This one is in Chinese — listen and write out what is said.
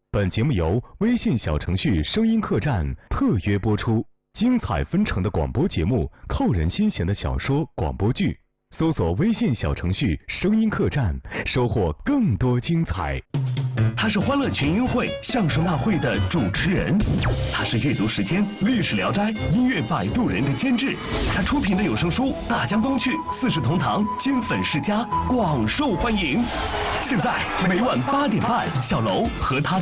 本节目由微信小程序声音客栈特约播出，精彩纷呈的广播节目，扣人心弦的小说广播剧，搜索微信小程序声音客栈，收获更多精彩。 他是欢乐群英会相声大会的主持人，他是阅读时间历史聊斋音乐摆渡人的监制，他出品的有声书《大江东去》四世同堂金粉世家广受欢迎。现在每晚8点半，小楼和他